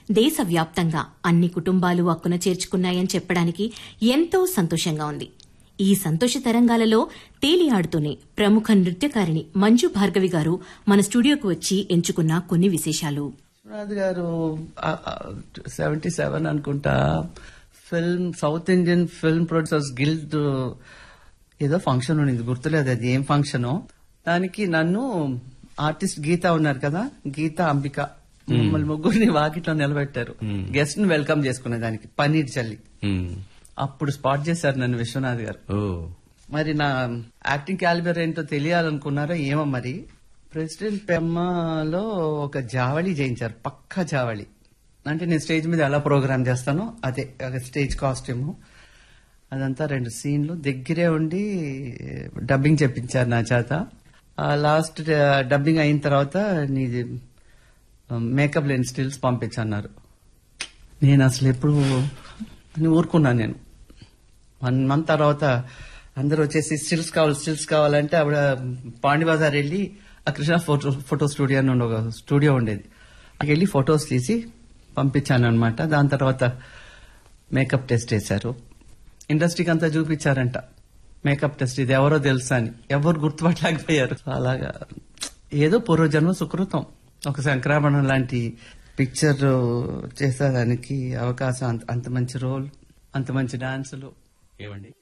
దేశవ్యాప్తంగా అన్ని కుటుంబాలు అక్కున చేర్చుకున్నాయని చెప్పడానికి ఎంతో సంతోషంగా ఉంది. ఈ సంతోష తరంగాలలో తేలియాడుతూనే ప్రముఖ నృత్యకారిణి మంజు భార్గవి గారు మన స్టూడియోకు వచ్చి ఎంచుకున్న కొన్ని విశేషాలు. విశ్వనాథ్ గారు 77 అనుకుంటా south Indian film producers guild ఏదో ఫంక్షన్ ఉండింది, గుర్తులేదు అది ఏం ఫంక్షనో. దానికి నన్ను ఆర్టిస్ట్ గీత ఉన్నారు కదా, గీత అంబిక, మమ్మల్ని ముగ్గురిని వాకిట్లో నిలబెట్టారు గెస్ట్ ని వెల్కమ్ చేసుకునే దానికి, పన్నీర్ చల్లి. అప్పుడు స్పాట్ చేశారు నన్ను విశ్వనాథ్ గారు. మరి నా యాక్టింగ్ క్యాలిబర్ ఏంటో తెలియాలనుకున్నారో ఏమో మరి. ప్రెసిడెంట్ పెమ్మలో ఒక జావళి చేయించారు, పక్కా జావళి. అంటే నేను స్టేజ్ మీద ఎలా ప్రోగ్రామ్ చేస్తానో అదే స్టేజ్ కాస్ట్యూమ్. అదంతా 2 సీన్లు దగ్గరే ఉండి డబ్బింగ్ చెప్పించారు నా చేత. లాస్ట్ డబ్బింగ్ అయిన తర్వాత నీది మేకప్ లేని స్టిల్స్ పంపించన్నారు. నేను అసలు ఎప్పుడు అని ఊరుకున్నాను. నేను 1 మంత్ తర్వాత అందరూ వచ్చేసి స్టిల్స్ కావాలంటే ఆవిడ పాండి బజార్ వెళ్ళి ఆ కృష్ణ ఫోటో స్టూడియో అని ఒక స్టూడియో ఉండేది, అక్కడికి వెళ్ళి ఫొటోస్ తీసి పంపించాను అనమాట. దాని తర్వాత మేకప్ టెస్ట్ వేశారు, ఇండస్ట్రీకి అంతా చూపించారంట మేకప్ టెస్ట్, ఇది ఎవరో తెలుసా అని. ఎవరు గుర్తుపట్టలేకపోయారు. అలాగా ఏదో పూర్వజన్మ సుకృతం, ఒక సంక్రమణం లాంటి పిక్చర్ చేసేదానికి అవకాశం, అంత మంచి రోల్, అంత మంచి డాన్సులు. ఏమండి